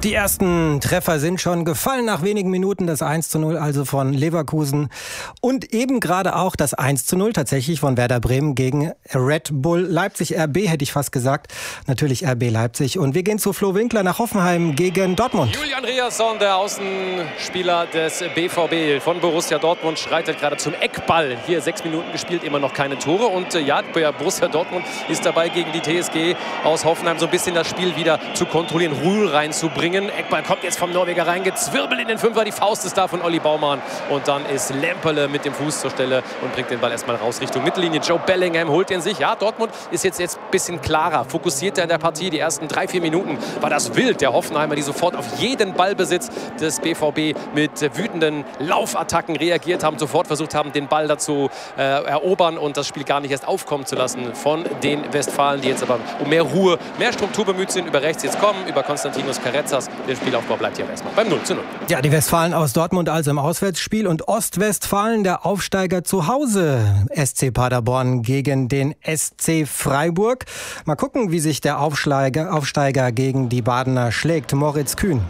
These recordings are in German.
Die ersten Treffer sind schon gefallen nach wenigen Minuten. Das 1:0 also von Leverkusen und eben gerade auch das 1:0 tatsächlich von Werder Bremen gegen Red Bull Leipzig. RB hätte ich fast gesagt. Natürlich RB Leipzig. Und wir gehen zu Flo Winkler nach Hoffenheim gegen Dortmund. Julian Riasson, der Außenspieler des BVB von Borussia Dortmund, schreitet gerade zum Eckball. Hier 6 Minuten gespielt, immer noch keine Tore. Und ja, Borussia Dortmund ist dabei, gegen die TSG aus Hoffenheim so ein bisschen das Spiel wieder zu kontrollieren, Ruhe reinzubringen. Eckball kommt jetzt vom Norweger rein, gezwirbelt in den Fünfer, die Faust ist da von Olli Baumann und dann ist Lemperle mit dem Fuß zur Stelle und bringt den Ball erstmal raus Richtung Mittellinie. Joe Bellingham holt den sich. Ja, Dortmund ist jetzt ein bisschen klarer, fokussierter in der Partie. Die ersten 3-4 Minuten war das wild der Hoffenheimer, die sofort auf jeden Ballbesitz des BVB mit wütenden Laufattacken reagiert haben, sofort versucht haben, den Ball dazu erobern und das Spiel gar nicht erst aufkommen zu lassen von den Westfalen, die jetzt aber um mehr Ruhe, mehr Struktur bemüht sind, über rechts jetzt kommen, über Konstantinos Carrezzas. Der Spielaufbau bleibt hier erstmal beim 0:0. Ja, die Westfalen aus Dortmund also im Auswärtsspiel und Ostwestfalen, der Aufsteiger zu Hause. SC Paderborn gegen den SC Freiburg. Mal gucken, wie sich der Aufsteiger gegen die Badener schlägt. Moritz Kühn.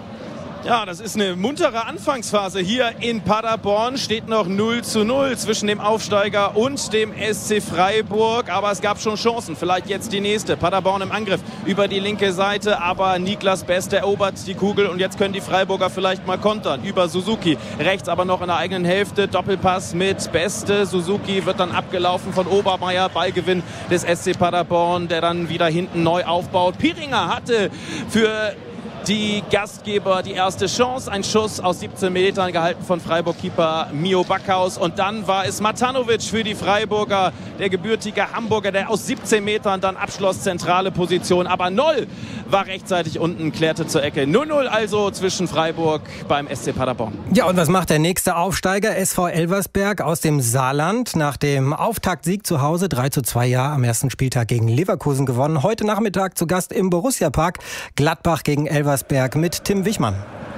Ja, das ist eine muntere Anfangsphase hier in Paderborn. Steht noch 0:0 zwischen dem Aufsteiger und dem SC Freiburg. Aber es gab schon Chancen. Vielleicht jetzt die nächste. Paderborn im Angriff über die linke Seite. Aber Niklas Best erobert die Kugel. Und jetzt können die Freiburger vielleicht mal kontern. Über Suzuki. Rechts aber noch in der eigenen Hälfte. Doppelpass mit Beste. Suzuki wird dann abgelaufen von Obermeier. Ballgewinn des SC Paderborn, der dann wieder hinten neu aufbaut. Piringer hatte für die Gastgeber die erste Chance. Ein Schuss aus 17 Metern gehalten von Freiburg-Keeper Mio Backhaus. Und dann war es Matanovic für die Freiburger, der gebürtige Hamburger, der aus 17 Metern dann abschloss, zentrale Position. Aber Noll war rechtzeitig unten, klärte zur Ecke. 0:0 also zwischen Freiburg beim SC Paderborn. Ja, und was macht der nächste Aufsteiger? SV Elversberg aus dem Saarland. Nach dem Auftaktsieg zu Hause 3:2 am ersten Spieltag gegen Leverkusen gewonnen. Heute Nachmittag zu Gast im Borussia-Park. Gladbach gegen Elversberg mit Tim Wichmann.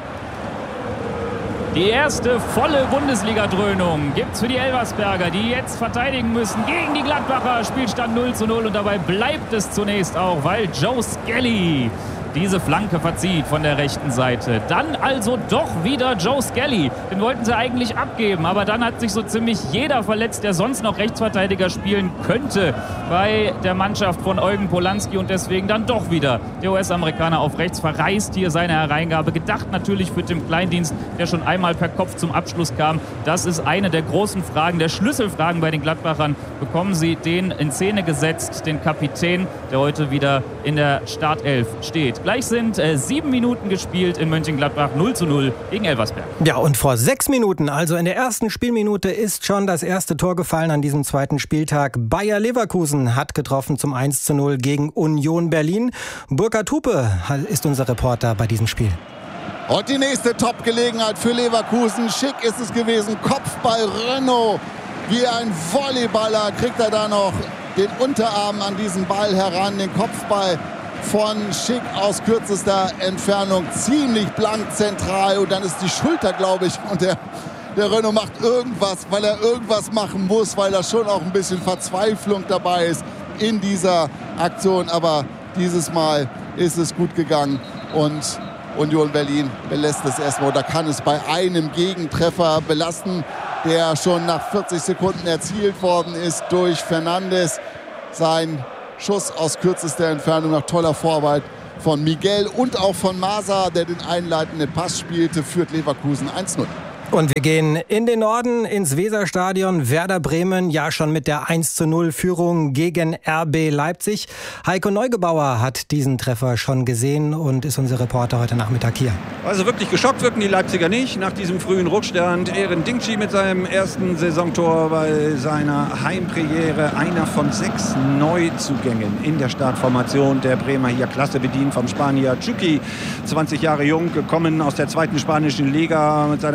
Die erste volle Bundesliga-Dröhnung gibt's für die Elversberger, die jetzt verteidigen müssen gegen die Gladbacher. Spielstand 0:0 und dabei bleibt es zunächst auch, weil Joe Skelly diese Flanke verzieht von der rechten Seite. Dann also doch wieder Joe Skelly. Den wollten sie eigentlich abgeben, aber dann hat sich so ziemlich jeder verletzt, der sonst noch Rechtsverteidiger spielen könnte bei der Mannschaft von Eugen Polanski und deswegen dann doch wieder der US-Amerikaner auf rechts verreist hier seine Hereingabe. Gedacht natürlich für Tim Kleindienst, der schon einmal per Kopf zum Abschluss kam. Das ist eine der großen Fragen, der Schlüsselfragen bei den Gladbachern. Bekommen sie den in Szene gesetzt, den Kapitän, der heute wieder in der Startelf steht. Gleich sind 7 Minuten gespielt in Mönchengladbach, 0:0 gegen Elversberg. Ja, und vor 6 Minuten, also in der ersten Spielminute, ist schon das erste Tor gefallen an diesem zweiten Spieltag. Bayer Leverkusen hat getroffen zum 1:0 gegen Union Berlin. Burkhard Hupe ist unser Reporter bei diesem Spiel. Und die nächste Top-Gelegenheit für Leverkusen. Schick ist es gewesen. Kopfball Renault. Wie ein Volleyballer kriegt er da noch den Unterarm an diesen Ball heran. Den Kopfball von Schick aus kürzester Entfernung. Ziemlich blank zentral. Und dann ist die Schulter, glaube ich. Und der Renault macht irgendwas, weil er irgendwas machen muss. Weil da schon auch ein bisschen Verzweiflung dabei ist in dieser Aktion. Aber dieses Mal ist es gut gegangen. Und Union Berlin belässt es erstmal oder kann es bei einem Gegentreffer belasten, der schon nach 40 Sekunden erzielt worden ist durch Fernandes. Sein Schuss aus kürzester Entfernung nach toller Vorarbeit von Miguel und auch von Masa, der den einleitenden Pass spielte, führt Leverkusen 1:0. Und wir gehen in den Norden, ins Weserstadion. Werder Bremen, ja schon mit der 1:0-Führung gegen RB Leipzig. Heiko Neugebauer hat diesen Treffer schon gesehen und ist unser Reporter heute Nachmittag hier. Also wirklich geschockt wirken die Leipziger nicht nach diesem frühen Rückstand. Eren Dingchi mit seinem ersten Saisontor bei seiner Heimpremiere. Einer von 6 Neuzugängen in der Startformation der Bremer. Hier klasse bedient vom Spanier Chucky. 20 Jahre jung, gekommen aus der zweiten spanischen Liga mit seiner ersten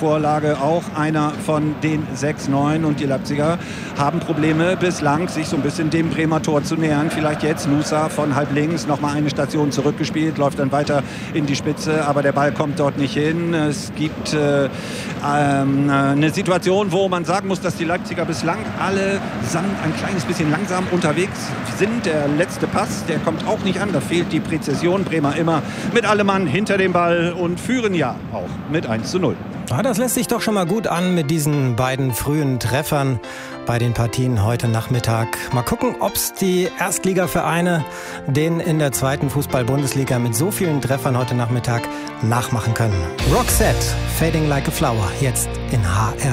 Vorlage auch einer von den 6-9. Und die Leipziger haben Probleme bislang, sich so ein bisschen dem Bremer Tor zu nähern. Vielleicht jetzt Nusa von halb links, nochmal eine Station zurückgespielt, läuft dann weiter in die Spitze, aber der Ball kommt dort nicht hin. Es gibt eine Situation, wo man sagen muss, dass die Leipziger bislang allesamt ein kleines bisschen langsam unterwegs sind. Der letzte Pass, der kommt auch nicht an, da fehlt die Präzision. Bremer immer mit allem Mann hinter dem Ball und führen ja auch mit 1:0. Das lässt sich doch schon mal gut an mit diesen beiden frühen Treffern bei den Partien heute Nachmittag. Mal gucken, ob es die Erstligavereine den in der zweiten Fußball-Bundesliga mit so vielen Treffern heute Nachmittag nachmachen können. Roxette, Fading Like a Flower, jetzt in HR.